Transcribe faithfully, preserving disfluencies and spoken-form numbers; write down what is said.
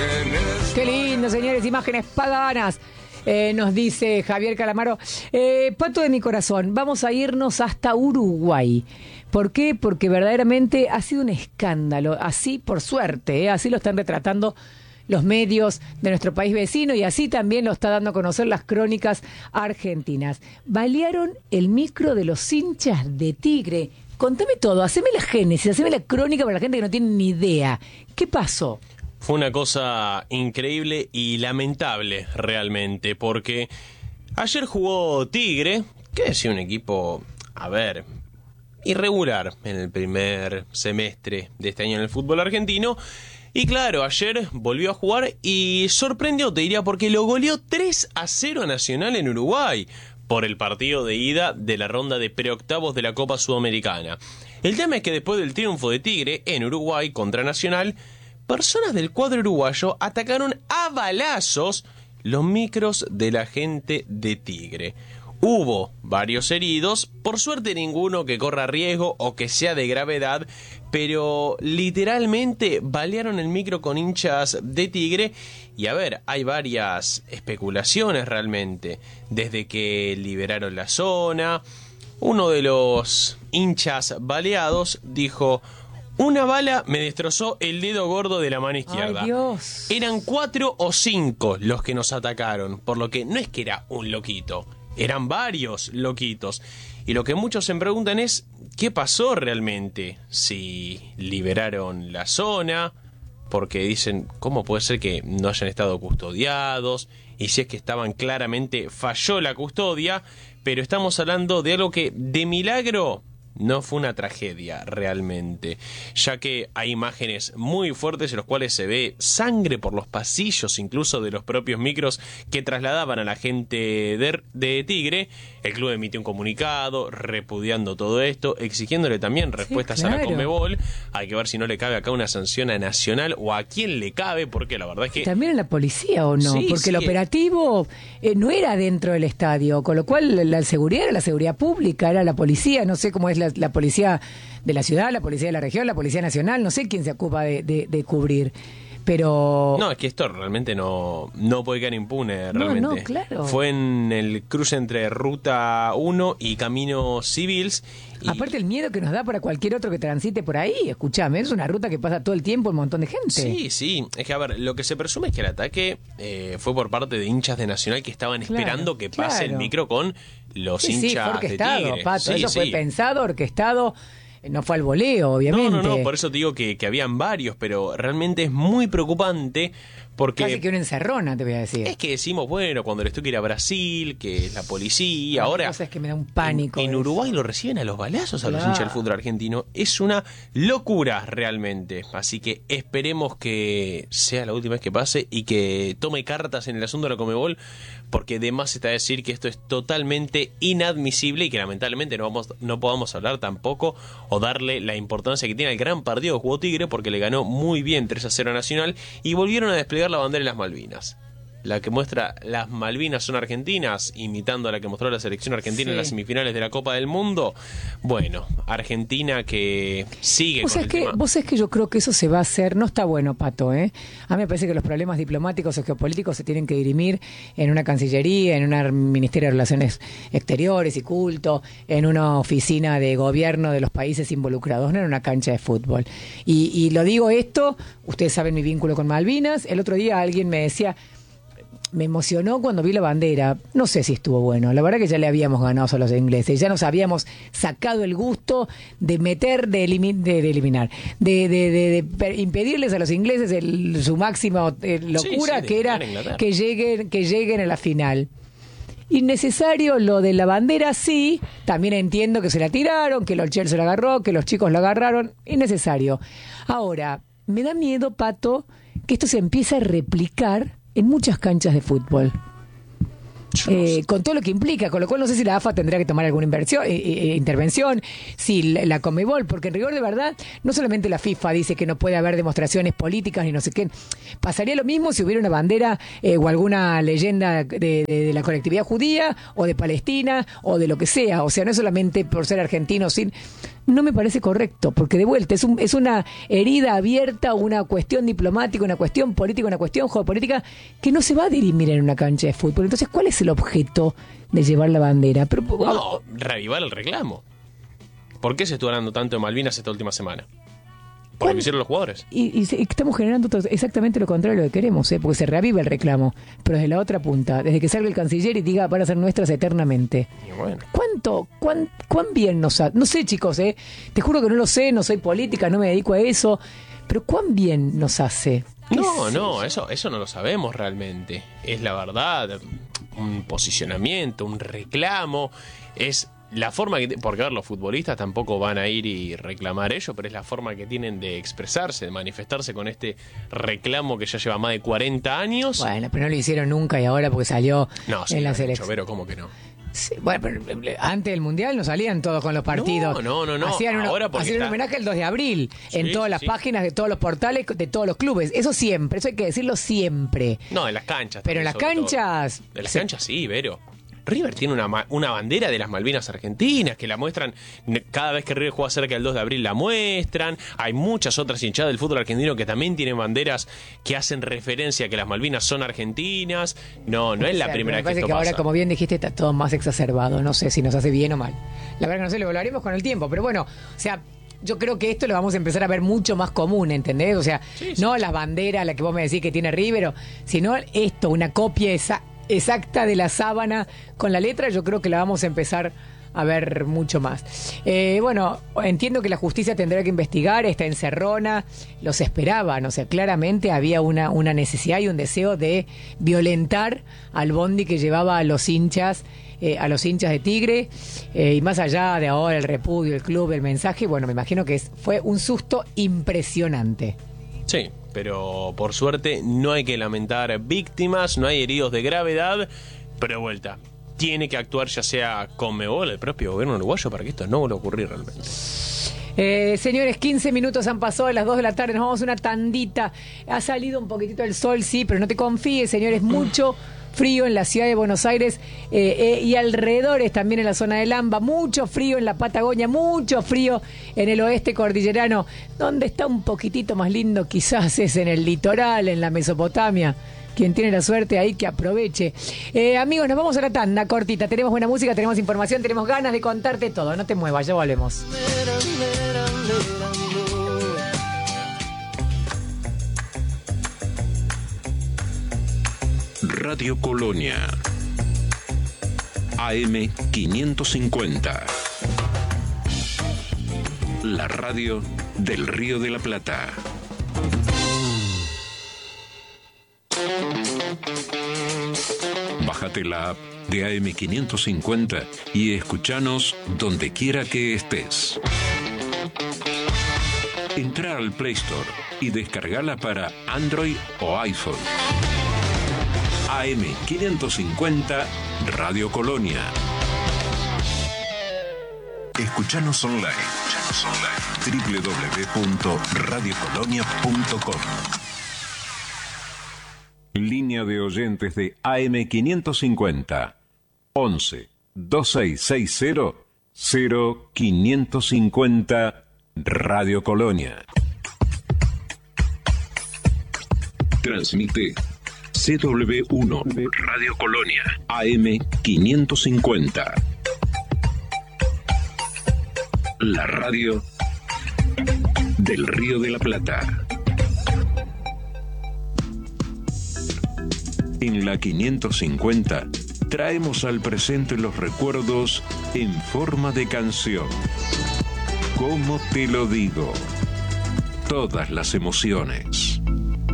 Qué lindo, señores, imágenes paganas. Eh, nos dice Javier Calamaro, eh, Pato de mi corazón, vamos a irnos hasta Uruguay. ¿Por qué? Porque verdaderamente ha sido un escándalo, así por suerte, ¿eh? Así lo están retratando los medios de nuestro país vecino y así también lo está dando a conocer las crónicas argentinas. Balearon el micro de los hinchas de Tigre. Contame todo, haceme la génesis, haceme la crónica para la gente que no tiene ni idea. ¿Qué pasó? Fue una cosa increíble y lamentable realmente, porque ayer jugó Tigre, que es un equipo, a ver, irregular en el primer semestre de este año en el fútbol argentino. Y claro, ayer volvió a jugar y sorprendió, te diría, porque lo goleó tres a cero a Nacional en Uruguay por el partido de ida de la ronda de preoctavos de la Copa Sudamericana. El tema es que después del triunfo de Tigre en Uruguay contra Nacional, personas del cuadro uruguayo atacaron a balazos los micros de la gente de Tigre. Hubo varios heridos, por suerte ninguno que corra riesgo o que sea de gravedad, pero literalmente balearon el micro con hinchas de Tigre. Y a ver, hay varias especulaciones realmente, desde que liberaron la zona. Uno de los hinchas baleados dijo: una bala me destrozó el dedo gordo de la mano izquierda. ¡Ay, Dios! Eran cuatro o cinco los que nos atacaron, por lo que no es que era un loquito, eran varios loquitos. Y lo que muchos se preguntan es, ¿qué pasó realmente? Si liberaron la zona, porque dicen, ¿cómo puede ser que no hayan estado custodiados? Y si es que estaban claramente, falló la custodia, pero estamos hablando de algo que de milagro no fue una tragedia realmente, ya que hay imágenes muy fuertes en las cuales se ve sangre por los pasillos, incluso de los propios micros que trasladaban a la gente de, de Tigre. El club emitió un comunicado repudiando todo esto, exigiéndole también respuestas sí, claro. a la Conmebol. Hay que ver si no le cabe acá una sanción a Nacional o a quién le cabe, porque la verdad es que... También a la policía, ¿o no? Sí, porque sí. el operativo eh, no era dentro del estadio, con lo cual la seguridad era la seguridad pública, era la policía, no sé cómo es la, la policía de la ciudad, la policía de la región, la policía nacional, no sé quién se ocupa de, de, de cubrir. Pero... No, es que esto realmente no, no puede quedar impune, realmente. No, no, claro. Fue en el cruce entre Ruta uno y Camino Civils. Y... Aparte el miedo que nos da para cualquier otro que transite por ahí, escuchame, es una ruta que pasa todo el tiempo un montón de gente. Sí, sí, es que a ver, lo que se presume es que el ataque eh, fue por parte de hinchas de Nacional que estaban claro, esperando que pase claro. el micro con los sí, hinchas sí, fue orquestado, de Tigre. Pato, Sí, eso sí. fue pensado, orquestado. No fue al voleo, obviamente. No, no, no, por eso te digo que, que habían varios, pero realmente es muy preocupante porque... Casi que una encerrona, te voy a decir. Es que decimos, bueno, cuando les toque ir a Brasil, que es la policía, ahora... La cosa es que me da un pánico. En, en Uruguay lo reciben a los balazos a claro. los hinchas del fútbol argentino. Es una locura realmente. Así que esperemos que sea la última vez que pase y que tome cartas en el asunto de la Conmebol, porque de más está decir que esto es totalmente inadmisible y que lamentablemente no, vamos, no podamos hablar tampoco o darle la importancia que tiene al gran partido que jugó Tigre, porque le ganó muy bien tres a cero a Nacional y volvieron a desplegar la bandera de las Malvinas. La que muestra las Malvinas son argentinas, imitando a la que mostró la selección argentina sí. en las semifinales de la Copa del Mundo. Bueno, Argentina que sigue ¿Vos con es el que, tema. Vos es que yo creo que eso se va a hacer, no está bueno, Pato, ¿eh? A mí me parece que los problemas diplomáticos o geopolíticos se tienen que dirimir en una cancillería, en un ministerio de Relaciones Exteriores y Culto, en una oficina de gobierno de los países involucrados, no en una cancha de fútbol. Y, y lo digo esto, ustedes saben mi vínculo con Malvinas. El otro día alguien me decía... Me emocionó cuando vi la bandera. No sé si estuvo bueno. La verdad que ya le habíamos ganado a los ingleses. Ya nos habíamos sacado el gusto de meter, de, elimi- de, de eliminar, de, de, de, de impedirles a los ingleses el, su máxima eh, locura, sí, sí, que era que lleguen, que lleguen a la final. Innecesario lo de la bandera, sí. También entiendo que se la tiraron, que el Chelsea la agarró, que los chicos la agarraron. Innecesario. Ahora, me da miedo, Pato, que esto se empiece a replicar en muchas canchas de fútbol. Eh, con todo lo que implica, con lo cual no sé si la A F A tendrá que tomar alguna inversión, eh, eh, intervención, si la, la Conmebol, porque en rigor de verdad, no solamente la FIFA dice que no puede haber demostraciones políticas ni no sé qué, pasaría lo mismo si hubiera una bandera eh, o alguna leyenda de, de, de la colectividad judía o de Palestina o de lo que sea, o sea, no es solamente por ser argentino, sin... no me parece correcto, porque de vuelta es, un, es una herida abierta, una cuestión diplomática, una cuestión política, una cuestión geopolítica que no se va a dirimir en una cancha de fútbol. Entonces, ¿cuál es el objeto de llevar la bandera? Pero, no, reavivar el reclamo. ¿Por qué se estuvo hablando tanto de Malvinas esta última semana? ¿Por lo que hicieron los jugadores? Y, y estamos generando todo, exactamente lo contrario de lo que queremos, ¿eh? Porque se reaviva el reclamo, pero desde la otra punta, desde que salga el canciller y diga van a ser nuestras eternamente. Y bueno. ¿Cuánto, cuán, cuán bien nos ha... No sé, chicos, ¿eh? Te juro que no lo sé, no soy política, no me dedico a eso, pero ¿cuán bien nos hace? No, no, eso, eso no lo sabemos realmente. Es la verdad, un posicionamiento, un reclamo, es... La forma que... Porque, a ver, los futbolistas tampoco van a ir y reclamar ello, pero es la forma que tienen de expresarse, de manifestarse con este reclamo que ya lleva más de cuarenta años. Bueno, pero no lo hicieron nunca y ahora porque salió no, sí, en la selección. Pero ¿cómo que no? Sí, bueno, pero antes del Mundial no salían todos con los partidos. No, no, no. no. Hacían, una, ahora hacían está... un homenaje el dos de abril sí, en todas las sí. páginas de todos los portales de todos los clubes. Eso siempre, eso hay que decirlo siempre. No, en las canchas. Pero en las canchas... Todo. En las canchas sí, Vero. River tiene una, una bandera de las Malvinas Argentinas que la muestran cada vez que River juega cerca del dos de abril, la muestran. Hay muchas otras hinchadas del fútbol argentino que también tienen banderas que hacen referencia a que las Malvinas son argentinas. No, no es la o sea, primera vez que esto que pasa. Ahora, como bien dijiste, está todo más exacerbado. No sé si nos hace bien o mal. La verdad que no sé, lo hablaremos con el tiempo. Pero bueno, o sea... Yo creo que esto lo vamos a empezar a ver mucho más común, ¿entendés? O sea, sí, sí. no las banderas, la que vos me decís que tiene River, sino esto, una copia esa exacta de la sábana con la letra, yo creo que la vamos a empezar a ver mucho más. Eh, bueno, entiendo que la justicia tendrá que investigar esta encerrona, los esperaban, o sea, claramente había una, una necesidad y un deseo de violentar al bondi que llevaba a los hinchas, eh, a los hinchas de Tigre, eh, y más allá de ahora el repudio, el club, el mensaje, bueno, me imagino que es, fue un susto impresionante. Sí, pero por suerte no hay que lamentar víctimas, no hay heridos de gravedad, pero de vuelta, tiene que actuar ya sea Conmebol, el propio gobierno uruguayo, para que esto no vuelva a ocurrir realmente. Eh, señores, quince minutos han pasado de las dos de la tarde, nos vamos a una tandita. Ha salido un poquitito el sol, sí, pero no te confíes, señores, mucho frío en la ciudad de Buenos Aires eh, eh, y alrededores, también en la zona de Lamba, mucho frío en la Patagonia, mucho frío en el oeste cordillerano. Donde está un poquitito más lindo quizás es en el litoral, en la Mesopotamia. Quien tiene la suerte ahí que aproveche. Eh, amigos, nos vamos a la tanda cortita. Tenemos buena música, tenemos información, tenemos ganas de contarte todo. No te muevas, ya volvemos. Radio Colonia A M quinientos cincuenta, la radio del Río de la Plata. Bájate la app de A M quinientos cincuenta y escuchanos donde quiera que estés. Entra al Play Store y descargala para Android o iPhone. A M quinientos cincuenta Radio Colonia. Escuchanos online. Escuchanos online. doble u doble u doble u punto radio colonia punto com. Línea de oyentes de A M quinientos cincuenta. once, veintiséis sesenta, cero quinientos cincuenta Radio Colonia. Transmite C W uno Radio Colonia A M quinientos cincuenta. La radio del Río de la Plata. En la quinientos cincuenta traemos al presente los recuerdos en forma de canción. ¿Cómo te lo digo? Todas las emociones.